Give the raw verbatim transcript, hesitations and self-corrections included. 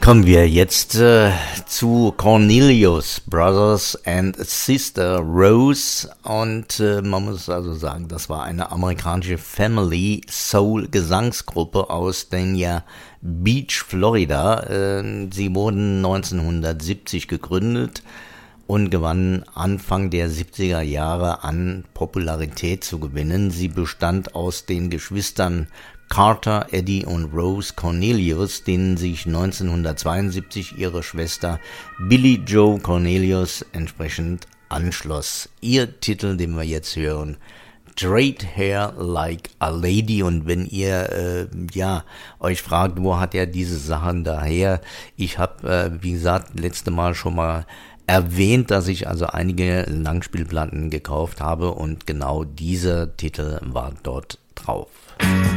Kommen wir jetzt äh, zu Cornelius Brothers and Sister Rose und äh, man muss also sagen, das war eine amerikanische Family Soul Gesangsgruppe aus Dania Beach, Florida. Äh, sie wurden neunzehnhundertsiebzig gegründet und gewannen Anfang der siebziger Jahre an Popularität zu gewinnen. Sie bestand aus den Geschwistern Carter, Eddie und Rose Cornelius, denen sich neunzehnhundertzweiundsiebzig ihre Schwester Billie Joe Cornelius entsprechend anschloss. Ihr Titel, den wir jetzt hören, Straight Hair Like a Lady. Und wenn ihr äh, ja euch fragt, wo hat er diese Sachen daher? Ich habe, äh, wie gesagt, letzte Mal schon mal erwähnt, dass ich also einige Langspielplatten gekauft habe und genau dieser Titel war dort drauf.